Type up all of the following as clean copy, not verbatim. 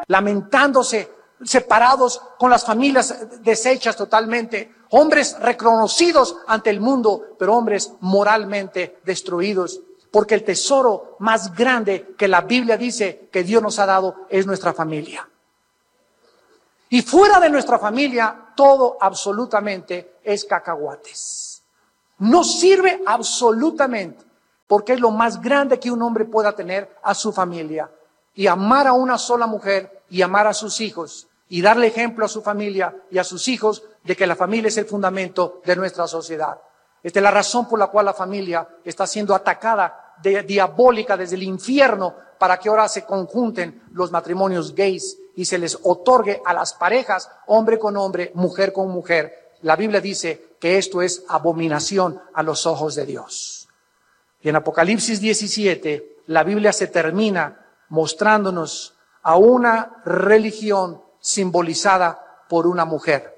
lamentándose, separados, con las familias deshechas totalmente, hombres reconocidos ante el mundo, pero hombres moralmente destruidos, porque el tesoro más grande que la Biblia dice que Dios nos ha dado es nuestra familia. Y fuera de nuestra familia, todo absolutamente es cacahuates. No sirve absolutamente, porque es lo más grande que un hombre pueda tener, a su familia. Y amar a una sola mujer y amar a sus hijos y darle ejemplo a su familia y a sus hijos de que la familia es el fundamento de nuestra sociedad. Esta es la razón por la cual la familia está siendo atacada diabólica desde el infierno, para que ahora se conjunten los matrimonios gays y se les otorgue a las parejas, hombre con hombre, mujer con mujer. La Biblia dice que esto es abominación a los ojos de Dios. Y en Apocalipsis 17, la Biblia se termina mostrándonos a una religión simbolizada por una mujer.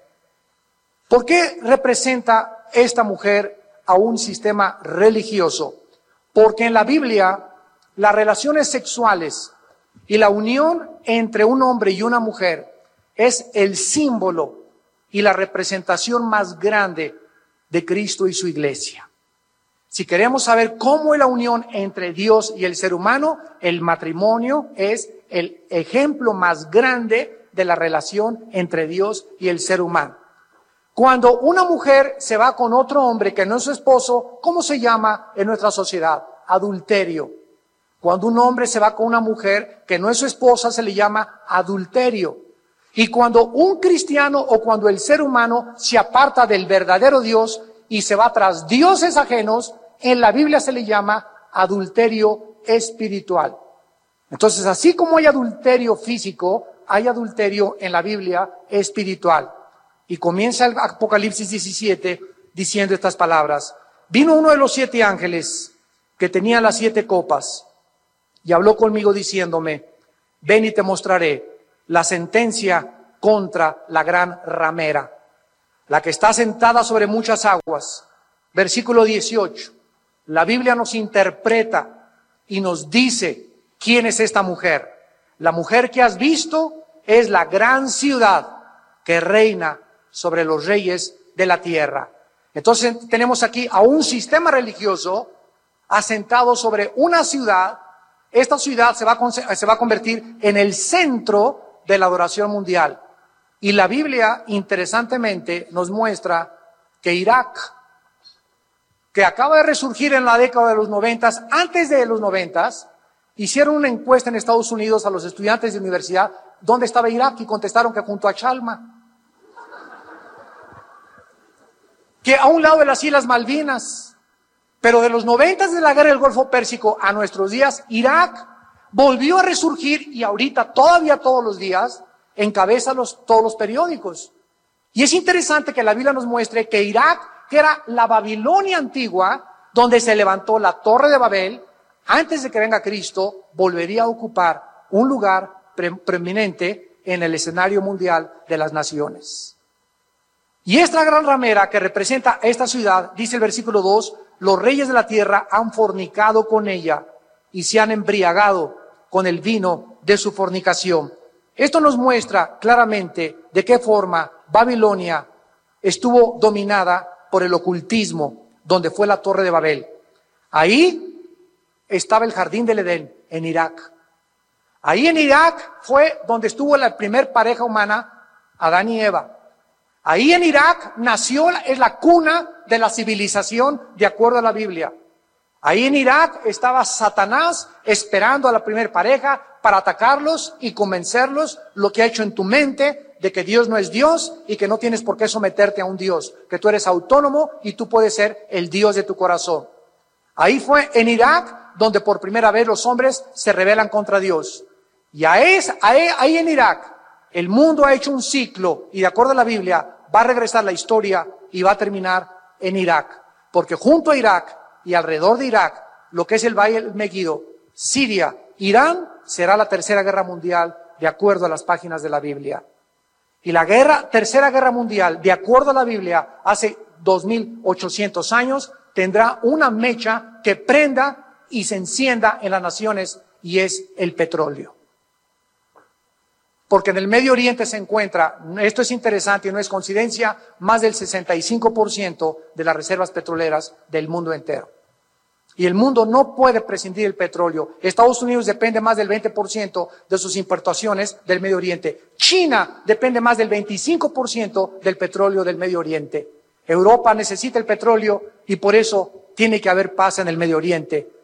¿Por qué representa esta mujer a un sistema religioso? Porque en la Biblia las relaciones sexuales y la unión entre un hombre y una mujer es el símbolo y la representación más grande de Cristo y su iglesia. Si queremos saber cómo es la unión entre Dios y el ser humano, el matrimonio es el ejemplo más grande de la relación entre Dios y el ser humano. Cuando una mujer se va con otro hombre que no es su esposo, ¿cómo se llama en nuestra sociedad? Adulterio. Cuando un hombre se va con una mujer que no es su esposa, se le llama adulterio. Y cuando un cristiano o cuando el ser humano se aparta del verdadero Dios y se va tras dioses ajenos, en la Biblia se le llama adulterio espiritual. Entonces, así como hay adulterio físico, hay adulterio en la Biblia espiritual. Y comienza el Apocalipsis 17 diciendo estas palabras. Vino uno de los 7 ángeles que tenía las 7 copas y habló conmigo diciéndome, ven y te mostraré la sentencia contra la gran ramera, la que está sentada sobre muchas aguas. Versículo 18. La Biblia nos interpreta y nos dice quién es esta mujer. La mujer que has visto es la gran ciudad que reina sobre los reyes de la tierra. Entonces tenemos aquí a un sistema religioso asentado sobre una ciudad. Esta ciudad se va a convertir en el centro de la adoración mundial. Y la Biblia, interesantemente, nos muestra que Irak, que acaba de resurgir en la década de los 90, antes de los 90, hicieron una encuesta en Estados Unidos a los estudiantes de universidad, ¿dónde estaba Irak? Y contestaron que junto a Chalma. Que a un lado de las Islas Malvinas. Pero de los 90 de la guerra del Golfo Pérsico a nuestros días, Irak volvió a resurgir y ahorita todavía todos los días encabeza todos los periódicos. Y es interesante que la Biblia nos muestre que Irak, que era la Babilonia antigua, donde se levantó la Torre de Babel, antes de que venga Cristo, volvería a ocupar un lugar preeminente en el escenario mundial de las naciones. Y esta gran ramera que representa esta ciudad, dice el versículo 2, los reyes de la tierra han fornicado con ella y se han embriagado con el vino de su fornicación. Esto nos muestra claramente de qué forma Babilonia estuvo dominada por el ocultismo, donde fue la Torre de Babel. Ahí estaba el jardín del Edén, en Irak. Ahí en Irak fue donde estuvo la primer pareja humana, Adán y Eva. Ahí en Irak nació, es la cuna de la civilización de acuerdo a la Biblia. Ahí en Irak estaba Satanás esperando a la primer pareja para atacarlos y convencerlos, lo que ha hecho en tu mente de que Dios no es Dios y que no tienes por qué someterte a un Dios, que tú eres autónomo y tú puedes ser el Dios de tu corazón. Ahí fue en Irak donde por primera vez los hombres se rebelan contra Dios. Y ahí en Irak el mundo ha hecho un ciclo y de acuerdo a la Biblia va a regresar la historia y va a terminar en Irak. Porque junto a Irak y alrededor de Irak, lo que es el Valle del Megiddo, Siria, Irán, será la tercera guerra mundial de acuerdo a las páginas de la Biblia. Y la tercera guerra mundial, de acuerdo a la Biblia, hace 2800 años, tendrá una mecha que prenda y se encienda en las naciones y es el petróleo. porque en el Medio Oriente se encuentra, esto es interesante y no es coincidencia, más del 65% de las reservas petroleras del mundo entero. Y el mundo no puede prescindir del petróleo. Estados Unidos depende más del 20% de sus importaciones del Medio Oriente. China depende más del 25% del petróleo del Medio Oriente. Europa necesita el petróleo y por eso tiene que haber paz en el Medio Oriente.